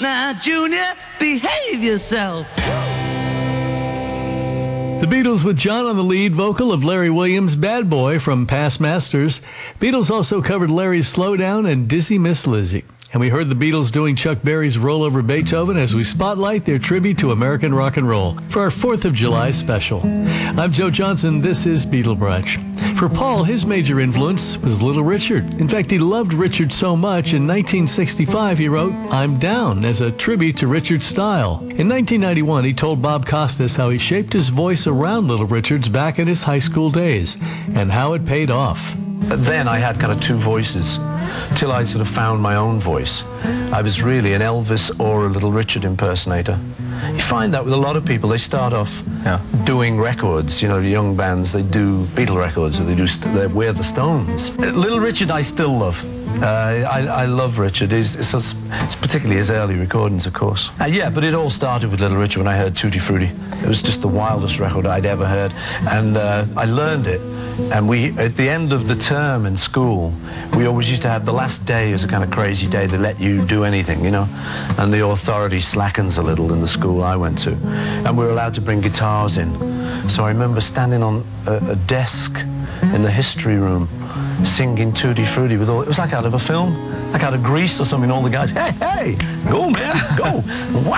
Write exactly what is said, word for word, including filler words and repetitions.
Now, Junior, behave yourself. The Beatles with John on the lead vocal of Larry Williams' Bad Boy from Past Masters. Beatles also covered Larry's Slow Down and Dizzy Miss Lizzie. And we heard the Beatles doing Chuck Berry's Roll Over Beethoven as we spotlight their tribute to American rock and roll for our fourth of July special. I'm Joe Johnson. This is Beatle Brunch. For Paul, his major influence was Little Richard. In fact, he loved Richard so much, in nineteen sixty-five he wrote I'm Down as a tribute to Richard's style. In nineteen ninety-one, he told Bob Costas how he shaped his voice around Little Richard's back in his high school days and how it paid off. Then I had kind of two voices, till I sort of found my own voice. I was really an Elvis or a Little Richard impersonator. You find that with a lot of people. They start off yeah. doing records, you know, young bands, they do Beatle records, or they do, st- they wear the Stones. Uh, Little Richard I still love. Uh, I, I love Richard, it's, it's, it's particularly his early recordings, of course. Uh, yeah, but it all started with Little Richard when I heard Tutti Frutti. It was just the wildest record I'd ever heard, and uh, I learned it. And we, at the end of the term in school, we always used to have the last day as a kind of crazy day. They let you do anything, you know, and the authority slackens a little in the school I went to. And we were allowed to bring guitars in. So I remember standing on a, a desk in the history room singing Tutti Frutti with all, it was like out of a film, like out of Grease or something, all the guys, hey, hey, go man, go. Wow.